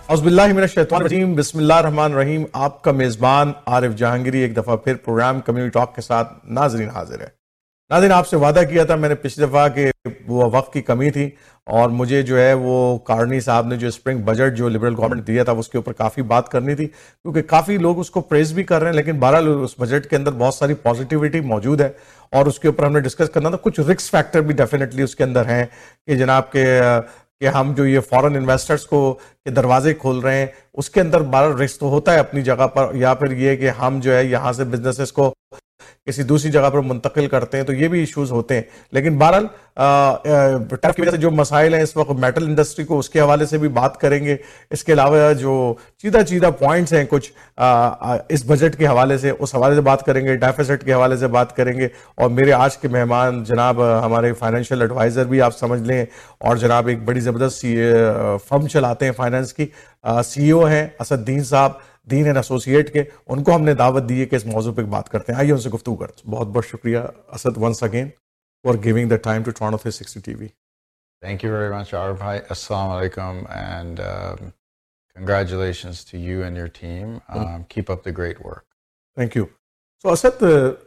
औज़ुबिल्लाहिमिनश्शैतानिर्रजीम बिस्मिल्लाहिर्रहमानिर्रहीम। आपका मेज़बान आरिफ जहांगीरी एक दफ़ा फिर प्रोग्राम कम्युनिटी टॉक के साथ नाज़रीन हाजिर है। नाज़रीन, आपसे वादा किया था मैंने पिछली दफ़ा कि वो वक्त की कमी थी और मुझे जो है वो कार्नी साहब ने जो स्प्रिंग बजट जो लिबरल गवर्नमेंट दिया था उसके ऊपर काफ़ी बात करनी थी, क्योंकि काफ़ी लोग उसको प्रेज भी कर रहे हैं, लेकिन बहरहाल उस बजट के अंदर बहुत सारी पॉजिटिविटी मौजूद है और उसके ऊपर हमने डिस्कस करना था। कुछ रिस्क फैक्टर भी डेफिनेटली उसके अंदर हैं कि जनाब के कि हम जो ये फॉरेन इन्वेस्टर्स को के दरवाजे खोल रहे हैं उसके अंदर बड़ा रिस्क तो होता है अपनी जगह पर, या फिर ये कि हम जो है यहाँ से बिजनेसेस को किसी दूसरी जगह पर मुंतकिल करते हैं, तो ये भी इश्यूज होते हैं। लेकिन बहरहाल टैरिफ की वजह से जो मसाइल हैं इस वक्त मेटल इंडस्ट्री को, उसके हवाले से भी बात करेंगे। इसके अलावा जो चीदा पॉइंट्स हैं कुछ इस बजट के हवाले से, उस हवाले से बात करेंगे, डेफिसिट के हवाले से बात करेंगे। और मेरे आज के मेहमान जनाब हमारे फाइनेंशियल एडवाइजर भी आप समझ लें, और जनाब एक बड़ी ज़बरदस्त फर्म चलाते हैं फाइनेंस की, CEO हैं असदुद्दीन साहब, दीन एंड एसोसिएट के। उनको हमने दावत दी है कि इस मौजू पर बात करते हैं। आइए उनसे गुफ्तगू करते हैं। बहुत बहुत शुक्रिया Asad once again for giving the time to Toronto 360 TV. Thank you very much, Arif bhai. Assalamu alaikum, and congratulations to you and your team. Keep up the great work. Thank you. So Asad,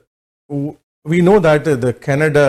we know that the Canada,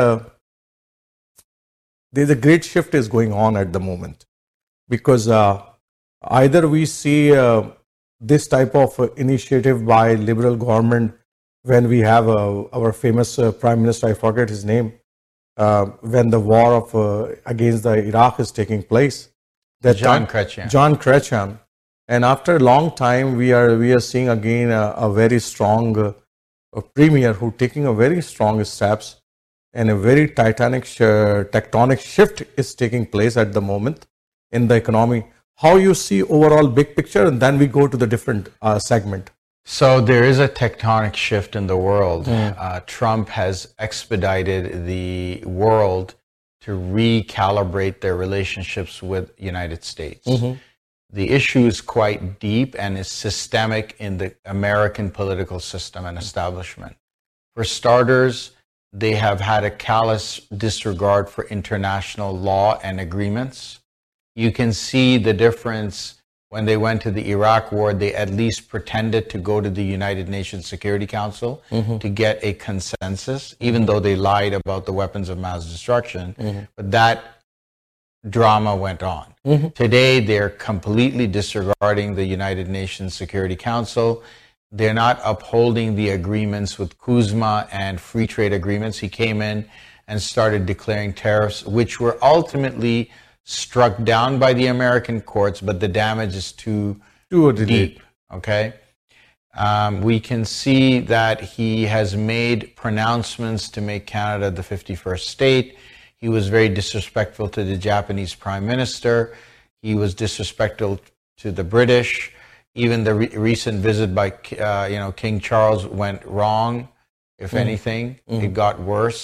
there's a great shift is going on at the moment, because either we see this type of initiative by liberal government when we have our famous Prime Minister, I forget his name, when the war of against the Iraq is taking place. That John Chrétien. John Chrétien. And after a long time, we are seeing again a very strong premier who taking a very strong steps, and a very tectonic shift is taking place at the moment in the economy. How you see overall big picture, and then we go to the different segment. So there is a tectonic shift in the world. Trump has expedited the world to recalibrate their relationships with the United States. The issue is quite deep and is systemic in the American political system and establishment. For starters, they have had a callous disregard for international law and agreements. You can see the difference when they went to the Iraq war. They at least pretended to go to the United Nations Security Council to get a consensus, even though they lied about the weapons of mass destruction. But that drama went on. Today, they're completely disregarding the United Nations Security Council. They're not upholding the agreements with Kuzma and free trade agreements. He came in and started declaring tariffs, which were ultimately struck down by the American courts, but the damage is too deep. Okay, we can see that he has made pronouncements to make Canada the 51st state. He was very disrespectful to the Japanese Prime Minister. He was disrespectful to the British. Even the recent visit by King Charles went wrong. If anything, it got worse.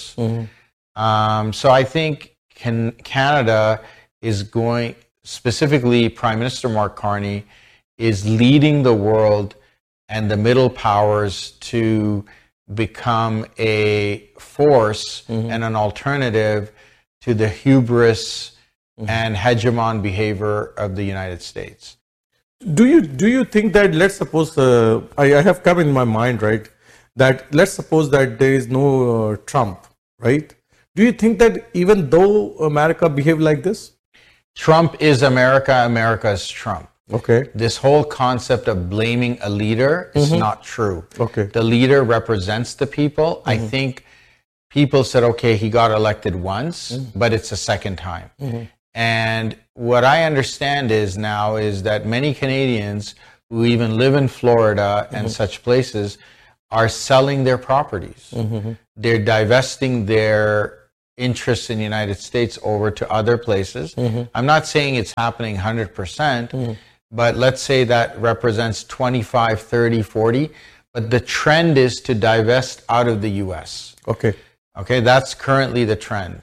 So I think Canada is going, specifically Prime Minister Mark Carney, is leading the world and the middle powers to become a force and an alternative to the hubris and hegemon behavior of the United States. Do you think that, let's suppose, I have come in my mind, right, that let's suppose that there is no Trump, right? Do you think that even though America behaved like this? Trump is America, America is Trump. Okay. This whole concept of blaming a leader is not true. Okay. The leader represents the people. I think people said, okay, he got elected once, but it's a second time. And what I understand is that many Canadians who even live in Florida and such places are selling their properties. They're divesting their interests in the United States over to other places. I'm not saying it's happening 100%, but let's say that represents 25, 30, 40. But the trend is to divest out of the U.S. Okay. Okay, that's currently the trend.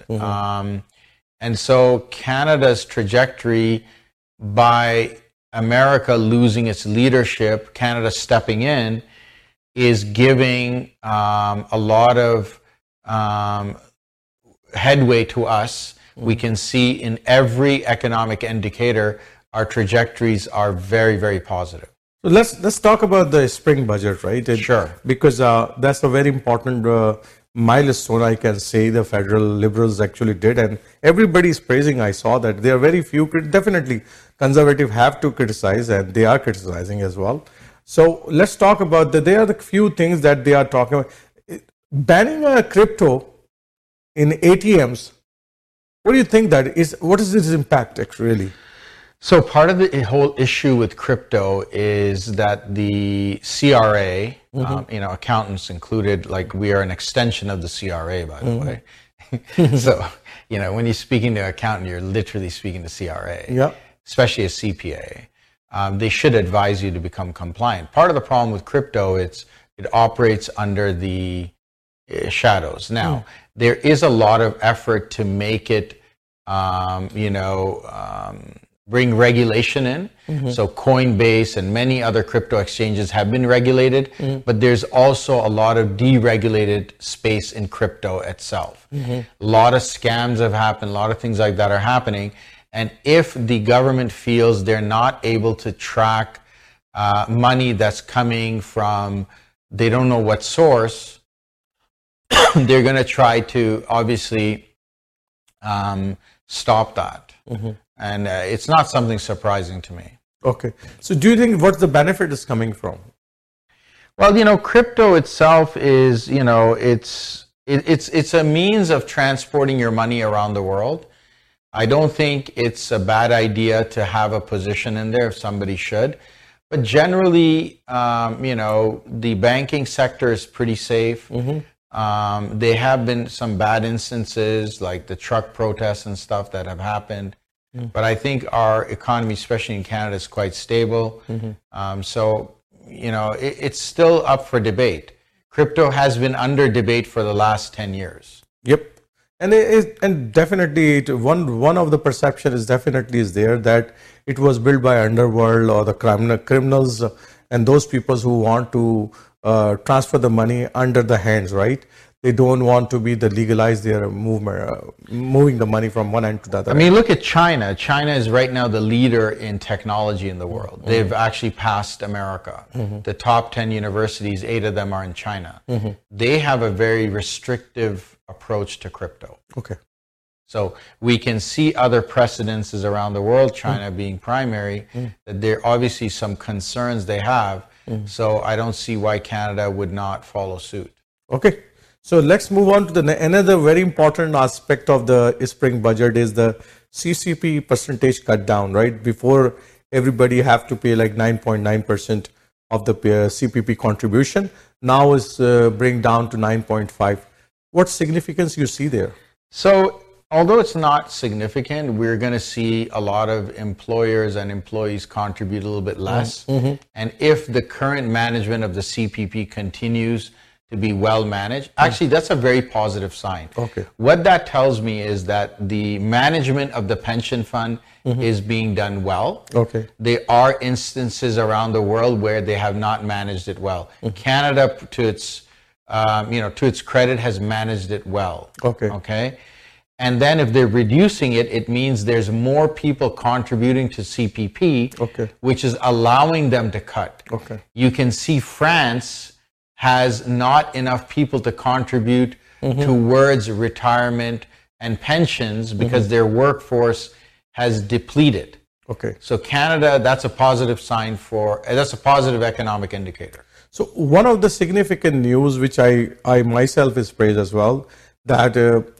And so Canada's trajectory, by America losing its leadership, Canada stepping in, is giving a lot of headway to us. We can see in every economic indicator our trajectories are very, very positive. So let's talk about the spring budget, right? Sure. Because that's a very important milestone, I can say, the federal liberals actually did, and everybody is praising. I saw that there are very few. Definitely, conservative have to criticize, and they are criticizing as well. So let's talk about that. There are the few things that they are talking about. Banning crypto in ATMs. What do you think that is? What is its impact actually? So part of the whole issue with crypto is that the CRA, accountants included, like we are an extension of the CRA, by the way. So, when you're speaking to an accountant, you're literally speaking to CRA, especially a CPA. They should advise you to become compliant. Part of the problem with crypto, it operates under the shadows. Now, there is a lot of effort to make it, bring regulation in. So Coinbase and many other crypto exchanges have been regulated, but there's also a lot of deregulated space in crypto itself. A lot of scams have happened, a lot of things like that are happening. And if the government feels they're not able to track money that's coming from, they don't know what source, they're going to try to obviously stop that. And it's not something surprising to me. Okay. So do you think what the benefit is coming from? Well, crypto itself is, it's a means of transporting your money around the world. I don't think it's a bad idea to have a position in there if somebody should. But generally, the banking sector is pretty safe. There have been some bad instances like the truck protests and stuff that have happened. But I think our economy, especially in Canada, is quite stable. So, it's still up for debate. Crypto has been under debate for the last 10 years. Yep. And definitely one of the perception is definitely is there that it was built by underworld or the criminals and those people who want to transfer the money under the hands, right? They don't want to be the legalize their moving the money from one end to the other. I mean, look at China. China is right now the leader in technology in the world. They've actually passed America. The top 10 universities, 8 of them are in China. They have a very restrictive approach to crypto. Okay. So we can see other precedences around the world, China being primary, that there are obviously some concerns they have. So I don't see why Canada would not follow suit. Okay. So let's move on to another very important aspect of the spring budget is the CCP percentage cut down, right? Before everybody have to pay like 9.9% of the CPP contribution. Now it's bring down to 9.5. What significance you see there? So although it's not significant, we're going to see a lot of employers and employees contribute a little bit less. And if the current management of the CPP continues to be well managed, actually that's a very positive sign. Okay. What that tells me is that the management of the pension fund is being done well. Okay. There are instances around the world where they have not managed it well. Canada, to its credit, has managed it well. Okay. Okay. And then if they're reducing it, it means there's more people contributing to CPP, which is allowing them to cut. Okay. You can see France has not enough people to contribute towards retirement and pensions because their workforce has depleted. Okay. So Canada, that's a positive sign that's a positive economic indicator. So one of the significant news, which I myself is praised as well, that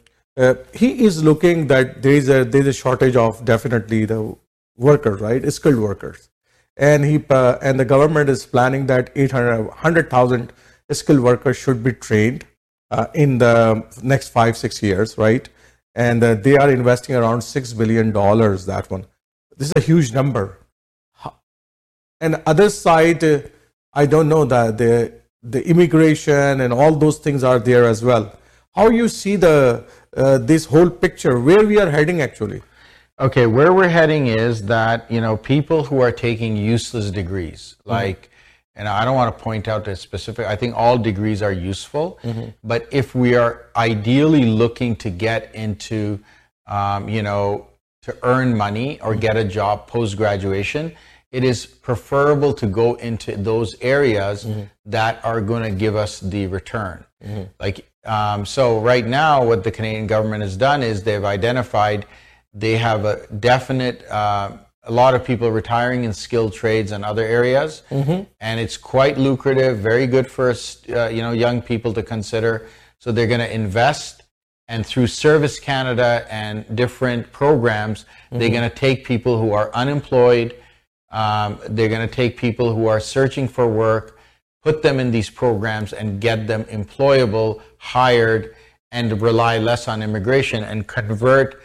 he is looking that there's a shortage of definitely the workers, right? Skilled workers. And and the government is planning that 100,000 skilled workers should be trained in the next 5-6 years, right? And they are investing around $6 billion, that one. This is a huge number. And other side, I don't know that the immigration and all those things are there as well. How you see this whole picture, where we are heading actually? Okay, where we're heading is that, people who are taking useless degrees, like, and I don't want to point out a specific, I think all degrees are useful, but if we are ideally looking to get into, to to earn money or get a job post-graduation, it is preferable to go into those areas that are going to give us the return. So right now, what the Canadian government has done is they've identified they have a definite, a lot of people retiring in skilled trades and other areas, and it's quite lucrative, very good for young people to consider. So they're going to invest, and through Service Canada and different programs, they're going to take people who are unemployed. They're going to take people who are searching for work, put them in these programs and get them employable, hired, and rely less on immigration, and convert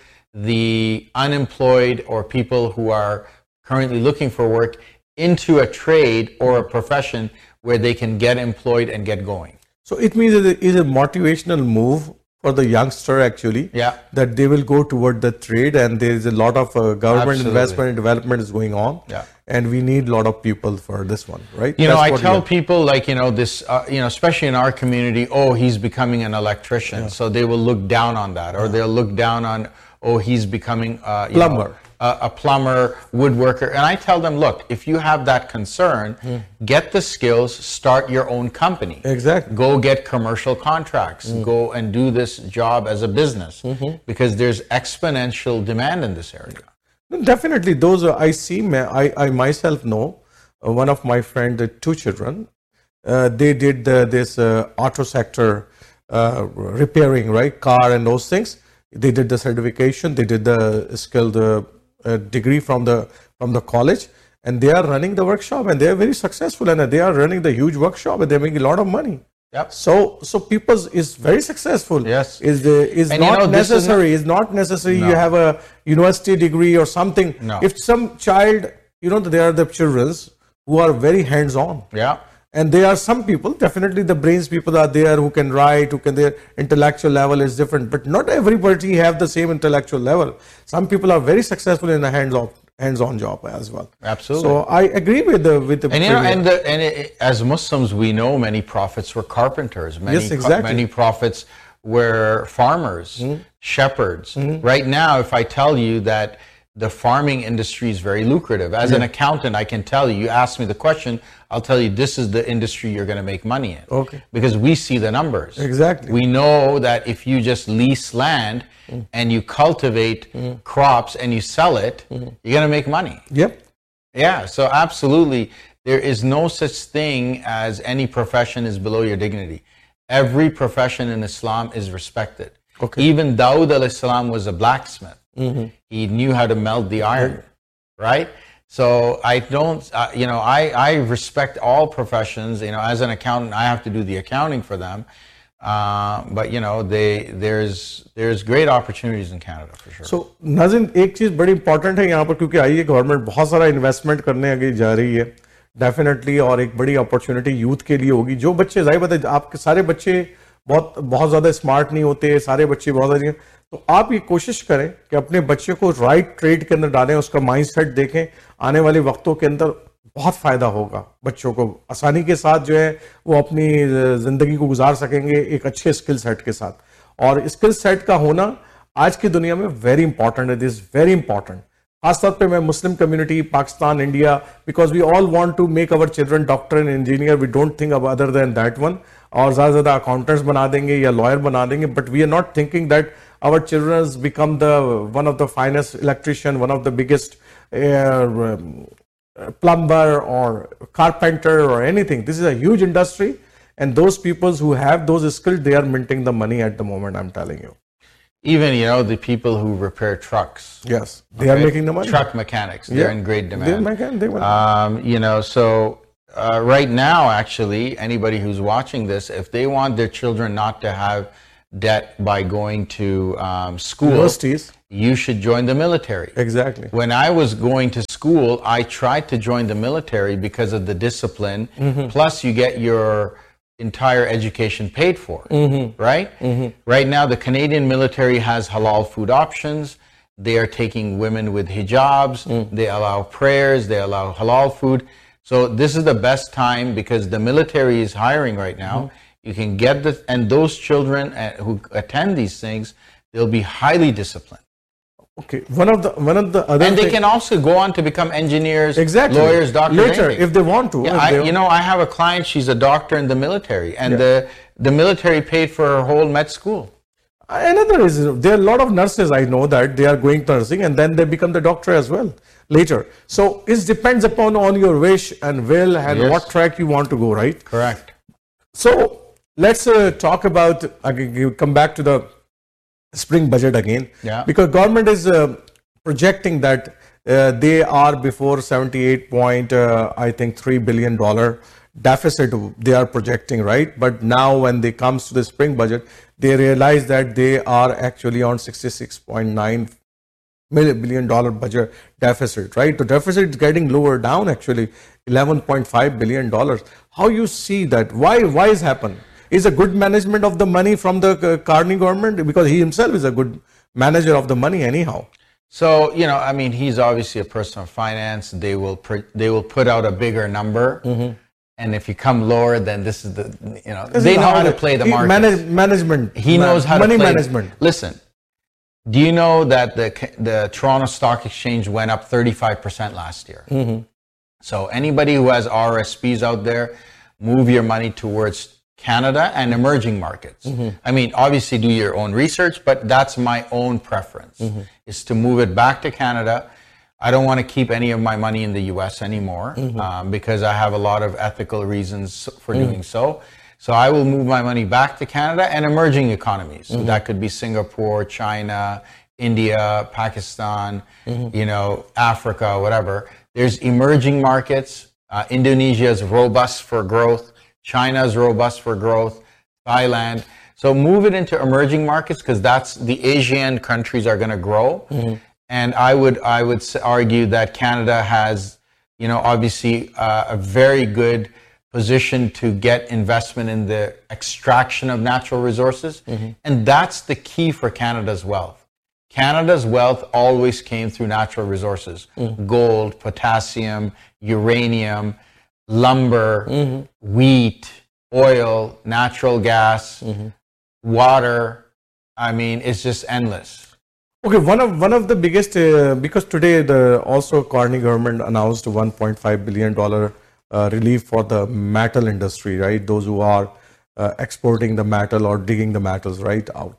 the unemployed or people who are currently looking for work into a trade or a profession where they can get employed and get going. So it means it is a motivational move for the youngster, actually, that they will go toward the trade, and there is a lot of government investment and development is going on, and we need a lot of people for this one, right? I tell people, like, this, especially in our community, oh, he's becoming an electrician, so they will look down on that, or they'll look down on, oh, he's becoming plumber. A plumber, woodworker. And I tell them, look, if you have that concern, get the skills, start your own company. Exactly. Go get commercial contracts. Go and do this job as a business, because there's exponential demand in this area. Definitely. Those I see, I myself know, one of my friends, 2 children, they did this auto sector repairing, right? Car and those things. They did the certification, they did the skilled degree from the college, and they are running the workshop, and they are very successful, and they are running the huge workshop, and they're making a lot of money. So people is very successful. Yes. Is not necessary. It's not necessary you have a university degree or something. No. If some child, there are the children who are very hands-on. And there are some people, definitely the brains people are there who can write, their intellectual level is different, but not everybody have the same intellectual level. Some people are very successful in a hands-on job as well. Absolutely. So I agree with the as Muslims, we know many prophets were carpenters. Yes, exactly. Many prophets were farmers, shepherds. Right now, if I tell you that the farming industry is very lucrative. As an accountant, I can tell you ask me the question, I'll tell you this is the industry you're going to make money in. Okay. Because we see the numbers. Exactly. We know that if you just lease land and you cultivate crops and you sell it, you're going to make money. Yep. Yeah, so absolutely. There is no such thing as any profession is below your dignity. Every profession in Islam is respected. Okay. Even Dawood al-Islam was a blacksmith. He knew how to melt the iron, right? So I don't, I respect all professions. As an accountant, I have to do the accounting for them. But there's great opportunities in Canada for sure. So नाज़रीन, एक चीज़ बड़ी important है यहाँ पर, क्योंकि आइए government बहुत सारा इन्वेस्टमेंट करने आगे जा रही है डेफिनेटली, और एक बड़ी अपॉर्चुनिटी यूथ के लिए होगी. जो बच्चे, जाहिर बात है, आपके सारे बच्चे बहुत ज़्यादा स्मार्ट नहीं होते, सारे बच्चे बहुत ज़्यादा, तो आप ये कोशिश करें कि अपने बच्चे को राइट ट्रेड के अंदर डालें, उसका माइंडसेट देखें. आने वाले वक्तों के अंदर बहुत फ़ायदा होगा, बच्चों को आसानी के साथ जो है वो अपनी ज़िंदगी को गुजार सकेंगे एक अच्छे स्किल सेट के साथ. और स्किल सेट का होना आज की दुनिया में वेरी इंपॉर्टेंट है. This very important. खासतौर पे मैं Muslim community, Pakistan, India, because we all want to make our children doctor and engineer. We don't think अब अदर देन दैट वन. और ज़्यादा से ज़्यादा अकाउंटेंट्स बना देंगे या लॉयर बना देंगे, but we are not thinking that our children become one of the finest electrician, one of the biggest plumber or carpenter or anything. This is a huge industry, and those people who have those skills, they are minting the money at the moment, I'm telling you. Even, the people who repair trucks. Yes, they are making the money. Truck mechanics, they're in great demand. Right now, actually, anybody who's watching this, if they want their children not to have debt by going to school, universities, you should join the military. Exactly. When I was going to school, I tried to join the military because of the discipline. Plus, you get your entire education paid for, right? Right now, the Canadian military has halal food options. They are taking women with hijabs. They allow prayers. They allow halal food. So this is the best time because the military is hiring right now. You can get and those children who attend these things, they'll be highly disciplined. Okay, one of the other and they can also go on to become engineers, exactly, lawyers, doctors, later anything. if they want to. Yeah, I have a client. She's a doctor in the military, and the military paid for her whole med school. Another reason, there are a lot of nurses I know that they are going to nursing and then they become the doctor as well later. So it depends upon on your wish and will and what track you want to go, right? Correct. So let's talk about, again, come back to the spring budget again. Yeah. Because government is projecting that they are before 78.3 billion dollar deficit they are projecting, right? But now when they comes to the spring budget, they realize that they are actually on 66.9 billion dollar budget deficit, right? The deficit is getting lower down, actually 11.5 billion dollars. How you see that? Why is happen? Is a good management of the money from the Carney government, because he himself is a good manager of the money anyhow. So, I mean, he's obviously a person of finance. They will put out a bigger number. And if you come lower, then this is they know how to play the market. Management. He knows how to play. Money management. Listen, do you know that the Toronto Stock Exchange went up 35% last year? So anybody who has RSPs out there, move your money towards Canada and emerging markets. I mean, obviously do your own research, but that's my own preference, is to move it back to Canada. I don't want to keep any of my money in the US anymore because I have a lot of ethical reasons for doing so. So I will move my money back to Canada and emerging economies. So that could be Singapore, China, India, Pakistan, Africa, whatever. There's emerging markets. Indonesia is robust for growth. China is robust for growth. Thailand. So move it into emerging markets, because that's the Asian countries are going to grow. And I would argue that Canada has, obviously a very good position to get investment in the extraction of natural resources. And that's the key for Canada's wealth. Canada's wealth always came through natural resources: gold, potassium, uranium, lumber, wheat, oil, natural gas, water. I mean, it's just endless. Okay, one of the biggest, because today also Carney government announced $1.5 billion relief for the metal industry, right? Those who are exporting the metal or digging the metals right out.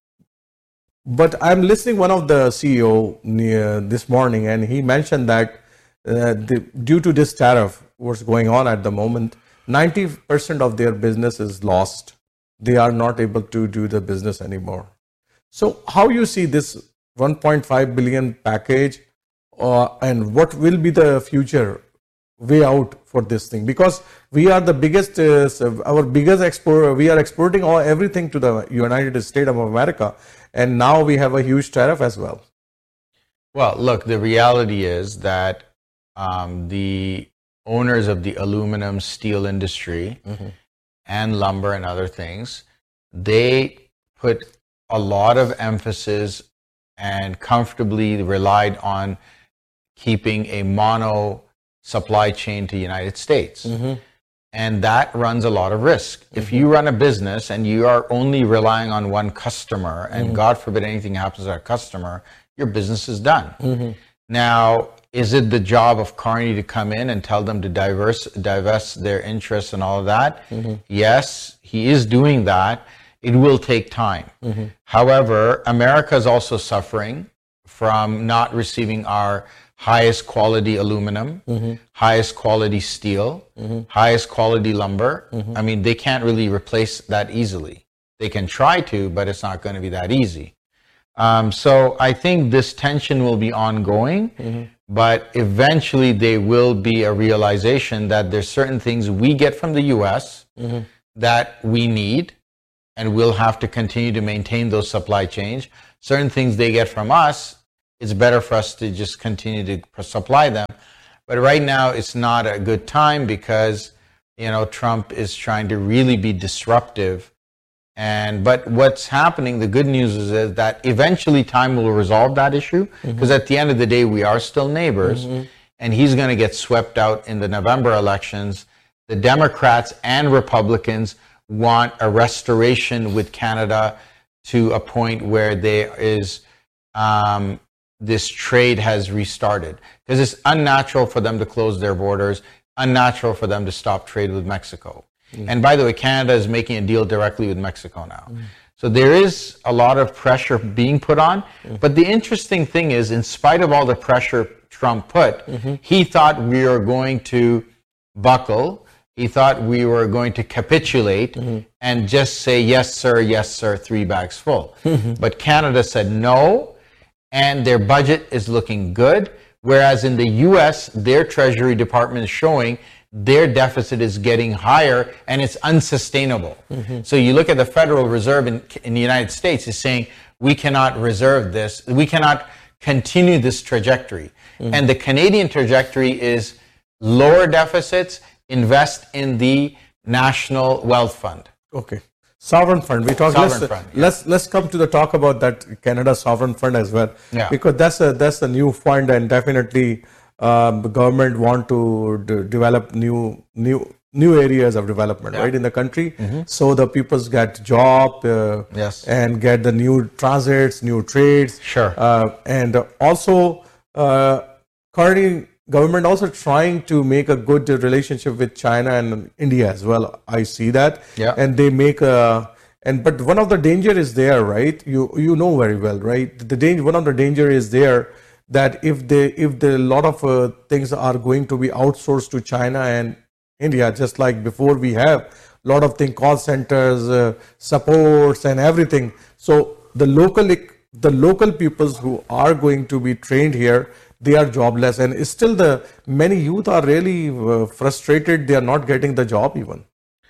But I'm listening one of the CEO this morning, and he mentioned that due to this tariff, what's going on at the moment, 90% of their business is lost. They are not able to do the business anymore. So how you see this 1.5 billion package, and what will be the future way out for this thing? Because we are the biggest, our biggest export, we are exporting everything to the United States of America, and now we have a huge tariff as well. Well, look, the reality is that the owners of the aluminum, steel industry and lumber and other things, they put a lot of emphasis and comfortably relied on keeping a mono supply chain to the United States. And that runs a lot of risk. If you run a business and you are only relying on one customer, and God forbid anything happens to that customer, your business is done. Now, is it the job of Carney to come in and tell them to divest their interests and all of that? Yes, he is doing that. It will take time. However, America is also suffering from not receiving our highest quality aluminum, highest quality steel, highest quality lumber. I mean, they can't really replace that easily. They can try to, but it's not going to be that easy. So I think this tension will be ongoing, but eventually there will be a realization that there's certain things we get from the US that we need, and we'll have to continue to maintain those supply chains. Certain things they get from us, it's better for us to just continue to supply them. But right now, it's not a good time because, Trump is trying to really be disruptive. But what's happening, the good news is that eventually time will resolve that issue, because at the end of the day, we are still neighbors, and he's going to get swept out in the November elections. The Democrats and Republicans want a restoration with Canada to a point where there is this trade has restarted, because it's unnatural for them to close their borders, unnatural for them to stop trade with Mexico. And by the way, Canada is making a deal directly with Mexico now. So there is a lot of pressure being put on. But the interesting thing is, in spite of all the pressure Trump put, he thought we were going to buckle. He thought we were going to capitulate and just say, yes, sir, 3 bags full. But Canada said no, and their budget is looking good. Whereas in the U.S., their Treasury Department is showing their deficit is getting higher and it's unsustainable. So you look at the Federal Reserve in the United States is saying, we cannot reserve this, we cannot continue this trajectory. And the Canadian trajectory is lower deficits, invest in the National Wealth Fund. Okay. Sovereign fund. We talk. Let's come to the talk about that Canada sovereign fund as well, because that's a new fund, and definitely the government want to develop new areas of development, right, in the country, so the peoples get job, and get the new transits, new trades, and also currently government also trying to make a good relationship with China and India as well. I see that, and they make but one of the danger is there, right? You know very well, right? One of the danger is there that if the lot of things are going to be outsourced to China and India, just like before we have a lot of things, call centers, supports and everything. So the local peoples who are going to be trained here, they are jobless, and still the many youth are really frustrated. They are not getting the job even.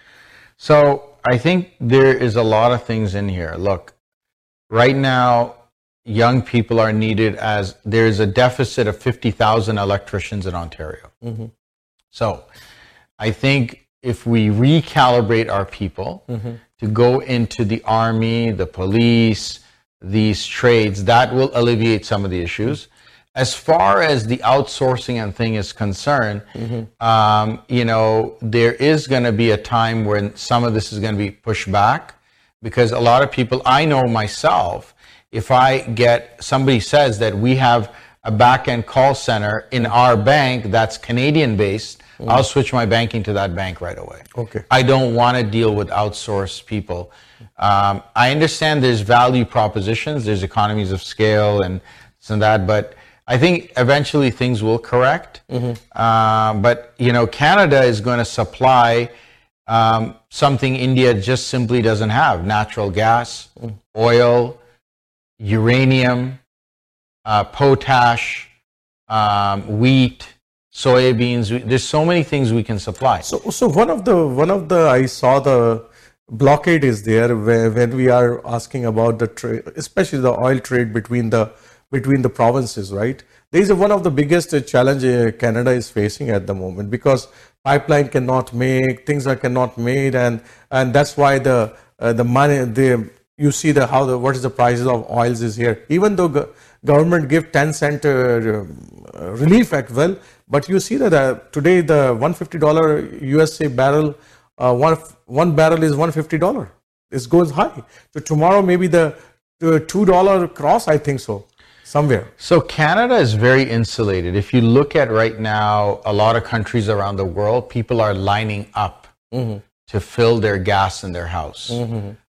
So I think there is a lot of things in here. Look, right now, young people are needed, as there's a deficit of 50,000 electricians in Ontario. So I think if we recalibrate our people to go into the army, the police, these trades, that will alleviate some of the issues. As far as the outsourcing and thing is concerned, you know, there is going to be a time when some of this is going to be pushed back, because a lot of people, I know myself, if somebody says that we have a back-end call center in our bank that's Canadian based, I'll switch my banking to that bank right away. I don't want to deal with outsourced people. I understand there's value propositions, there's economies of scale and that, but I think eventually things will correct. But, you know, Canada is going to supply something India just simply doesn't have: natural gas, oil, uranium, potash, wheat, soybeans. There's so many things we can supply. So one of the I saw the blockade is there when we are asking about the trade, especially the oil trade between the provinces, right? There is one of the biggest challenge Canada is facing at the moment, because pipeline cannot make, things are cannot made, and that's why the money, you see what is the prices of oils is here. Even though government give 10-cent relief at well, but you see that today the $150 USA barrel, one barrel is $150. It goes high. So tomorrow maybe the $2 cross, I think so. Somewhere. So Canada is very insulated. If you look at right now, a lot of countries around the world, people are lining up to fill their gas in their house.